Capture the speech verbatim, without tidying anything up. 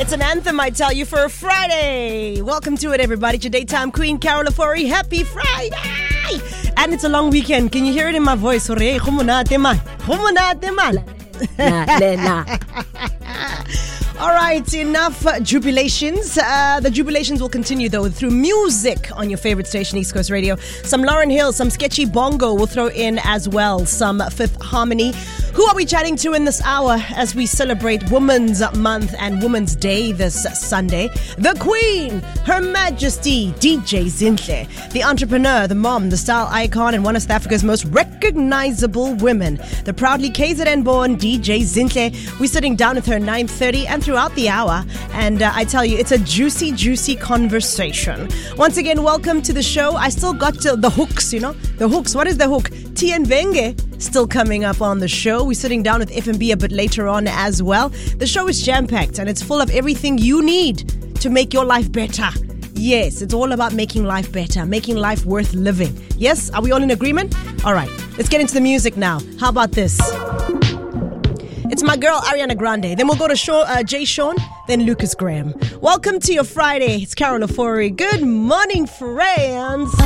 It's an anthem, I tell you, for a Friday. Welcome to it, everybody. It's your daytime queen, Carol Ofori. Happy Friday! And it's a long weekend. Can you hear it in my voice? Hooray, gumonate man. Gumonate man. All right, enough uh, jubilations. Uh, the jubilations will continue, though, through music on your favorite station, East Coast Radio. Some Lauryn Hill, some sketchy bongo we'll throw in as well. Some Fifth Harmony. Who are we chatting to in this hour as we celebrate Women's Month and Women's Day this Sunday? The Queen, Her Majesty, D J Zinhle, the entrepreneur, the mom, the style icon, and one of South Africa's most recognizable women, the proudly K Z N-born D J Zinhle. We're sitting down with her nine thirty and throughout the hour, and uh, I tell you, it's a juicy, juicy conversation. Once again, welcome to the show. I still got uh, the hooks, you know, the hooks. What is the hook? Tien Venge still coming up on the show. We're sitting down with F M B a bit later on as well. The show is jam-packed and it's full of everything you need to make your life better. Yes, it's all about making life better, making life worth living. Yes, are we all in agreement? All right, let's get into the music now. How about this? It's my girl Ariana Grande. Then we'll go to Shaw, uh, Jay Sean, then Lucas Graham. Welcome to your Friday. It's Carol Ofori. Good morning, friends.